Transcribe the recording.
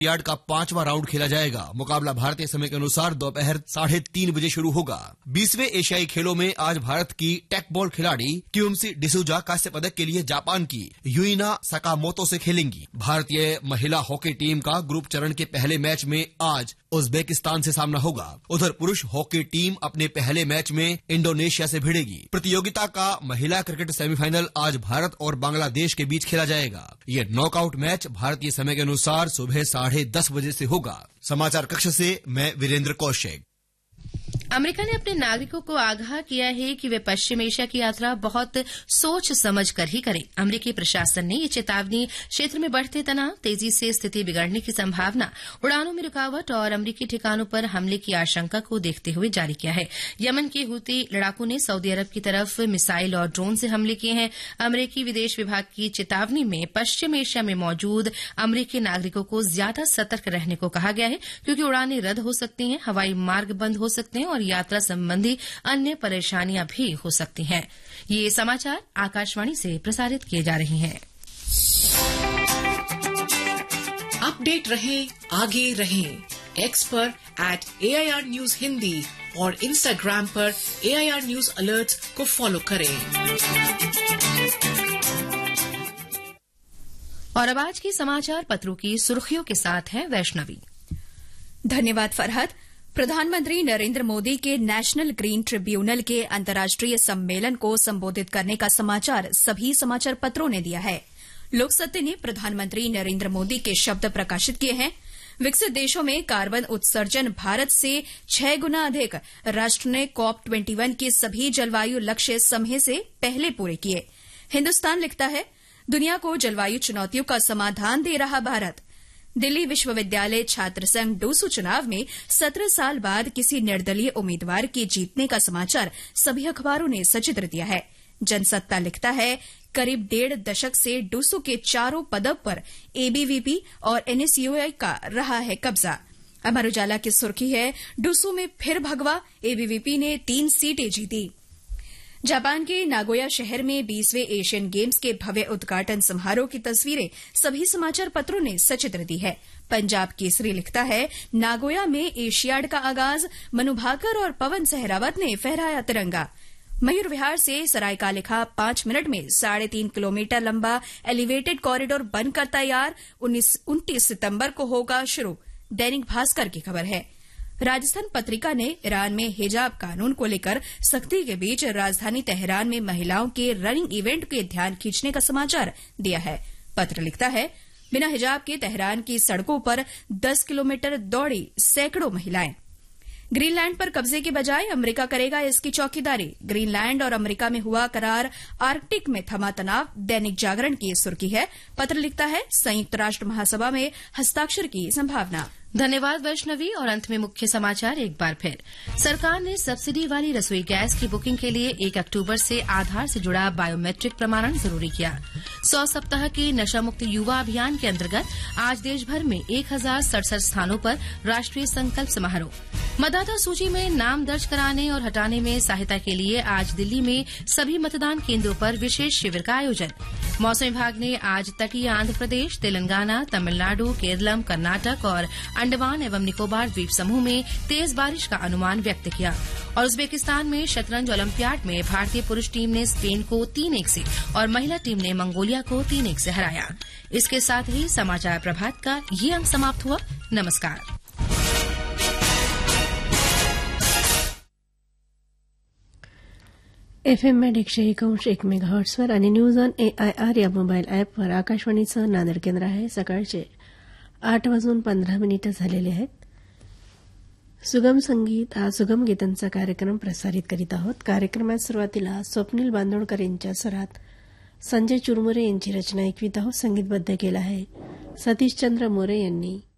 Yard का 5वां round खेला जाएगा। मुकाबला भारतीय समय के अनुसार दोपहर 3:30 बजे शुरू होगा। 20वें एशियाई खेलों में आज भारत की टेकबॉल खिलाड़ी कियोमसी डिसूजा कांस्य पदक के लिए जापान की युइना सकामोतो से खेलेंगी। भारतीय महिला हॉकी टीम का ग्रुप चरण के पहले मैच में आज उज्बेकिस्तान से सामना होगा। उधर पुरुष हॉकी टीम अपने पहले मैच में इंडोनेशिया से भिड़ेगी। प्रतियोगिता का महिला क्रिकेट सेमीफाइनल आज भारत और बांग्लादेश के बीच खेला जाएगा। ये नॉकआउट मैच भारतीय समय के अनुसार सुबह 10:30 बजे से होगा। समाचार कक्ष से मैं वीरेंद्र कौशिक। अमेरिका ने अपने नागरिकों को आगाह किया है कि वे पश्चिम एशिया की यात्रा बहुत सोच समझ कर ही करें। अमेरिकी प्रशासन ने ये चेतावनी क्षेत्र में बढ़ते तनाव, तेजी से स्थिति बिगड़ने की संभावना, उड़ानों में रुकावट और अमेरिकी ठिकानों पर हमले की आशंका को देखते हुए जारी किया है। यमन के हूती लड़ाकों ने सऊदी अरब की तरफ मिसाइल और ड्रोन से हमले किए हैं। अमेरिकी विदेश विभाग की चेतावनी में पश्चिम एशिया में मौजूद अमेरिकी नागरिकों को ज्यादा सतर्क रहने को कहा गया है, क्योंकि उड़ानें रद्द हो सकती हैं, हवाई मार्ग बंद हो सकते हैं और यात्रा संबंधी अन्य परेशानियां भी हो सकती हैं। ये समाचार आकाशवाणी से प्रसारित किए जा रहे हैं। अपडेट रहें, आगे रहें। एक्स पर @AIR News हिंदी और इंस्टाग्राम पर AIR News अलर्ट्स को फॉलो करें। और अब आज के समाचार पत्रों की सुर्खियों के साथ है वैष्णवी। धन्यवाद फरहत। प्रधानमंत्री नरेंद्र मोदी के नेशनल ग्रीन ट्रिब्यूनल के अंतर्राष्ट्रीय सम्मेलन को संबोधित करने का समाचार सभी समाचार पत्रों ने दिया है। लोकसत्य ने प्रधानमंत्री नरेंद्र मोदी के शब्द प्रकाशित किए हैं। विकसित देशों में कार्बन उत्सर्जन भारत से 6 गुना अधिक। राष्ट्र ने COP21 के सभी जलवायु लक्ष्य समय से पहले पूरे किए। हिन्दुस्तान लिखता है, दुनिया को जलवायु चुनौतियों का समाधान दे रहा भारत। दिल्ली विश्वविद्यालय छात्र संघ डूसू चुनाव में 17 साल बाद किसी निर्दलीय उम्मीदवार के जीतने का समाचार सभी अखबारों ने सचित्र दिया है। जनसत्ता लिखता है, करीब 1.5 दशक से डूसू के चारों पदों पर ABVP और NSUI का रहा है कब्जा। अमर उजाला की सुर्खी है, डूसू में फिर भगवा, ABVP ने 3 सीटें जीती। जापान के नागोया शहर में 20वें एशियन गेम्स के भव्य उद्घाटन समारोह की तस्वीरें सभी समाचार पत्रों ने सचित्र दी है। पंजाब केसरी लिखता है, नागोया में एशियाड का आगाज, मनु भाकर और पवन सहरावत ने फहराया तिरंगा। मयूर विहार से सरायकाले खां 5 मिनट में 3.5 किलोमीटर लंबा एलिवेटेड कॉरिडोर बनकर तैयार, 29 सितंबर को होगा शुरू। दैनिक भास्कर की खबर है। राजस्थान पत्रिका ने ईरान में हिजाब कानून को लेकर सख्ती के बीच राजधानी तेहरान में महिलाओं के रनिंग इवेंट के ध्यान खींचने का समाचार दिया है। पत्र लिखता है, बिना हिजाब के तेहरान की सड़कों पर 10 किलोमीटर दौड़ी सैकड़ों महिलाएं। ग्रीनलैंड पर कब्जे के बजाय अमेरिका करेगा इसकी चौकीदारी। ग्रीनलैंड और अमेरिका में हुआ करार, आर्कटिक में थमा तनाव। दैनिक जागरण की सुर्खी है। पत्र लिखता है, संयुक्त राष्ट्र महासभा में हस्ताक्षर की संभावना। धन्यवाद वैष्णवी। और अंत में मुख्य समाचार एक बार फिर। सरकार ने सब्सिडी वाली रसोई गैस की बुकिंग के लिए 1 अक्टूबर से आधार से जुड़ा बायोमेट्रिक प्रमाणन जरूरी किया। 100 सप्ताह के नशा मुक्त युवा अभियान के अंतर्गत आज देश भर में 1067 स्थानों पर राष्ट्रीय संकल्प समारोह। मतदाता सूची में नाम दर्ज कराने और हटाने में सहायता के लिए आज दिल्ली में सभी मतदान केंद्रों पर विशेष शिविर का आयोजन। मौसम विभाग ने आज तटीय आंध्र प्रदेश, तेलंगाना, तमिलनाडु, केरलम, कर्नाटक और अंडमान एवं निकोबार द्वीप समूह में तेज बारिश का अनुमान व्यक्त किया। और उज्बेकिस्तान में शतरंज ओलंपियाड में भारतीय पुरुष टीम ने स्पेन को 3-1 से और महिला टीम ने मंगोलिया को 3-1 से हराया। इसके साथ ही समाचार प्रभात का ये अंक समाप्त हुआ। नमस्कार। FM में 101.1 मेगाहर्ट्झवर आणि न्यूज ऑन AIR या मोबाईल ॲपवर आकाशवाणीचं नांदेड केंद्र आहे. सकाळचे 8:15 झालेले आहेत. सुगम संगीत हा सुगम गीतांचा कार्यक्रम प्रसारित करीत आहोत. कार्यक्रमात सुरुवातीला स्वप्नील बांदोडकर यांच्या स्वरात संजय चुरमुरे यांची रचना ऐकवीत आहोत. संगीतबद्ध केलं आहे सतीशचंद्र मोरे यांनी.